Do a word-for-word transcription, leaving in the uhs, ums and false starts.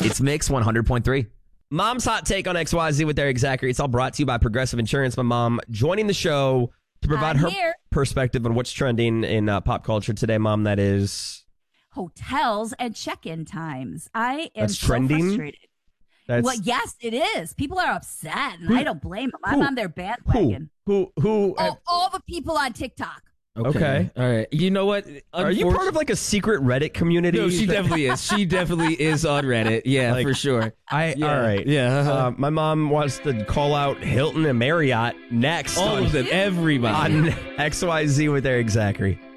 It's Mix one hundred point three. Mom's hot take on X Y Z with Eric Zachary. It's all brought to you by Progressive Insurance. My mom joining the show to provide I'm her here. perspective on what's trending in uh, pop culture today. Mom, that is Hotels and check-in times. I am That's so trending? frustrated. that's Well, yes, it is. People are upset, and Who- I don't blame them. I'm who- on their who bandwagon. who who. Oh, all the people on TikTok. Okay. All right. You know what? Are you part of like a secret Reddit community? No, she definitely is. She definitely is on Reddit. Yeah, Like, for sure. I Yeah. all right. Yeah. Uh, my mom wants to call out Hilton and Marriott next All on, of them. Everybody. on X Y Z with Eric Zachary.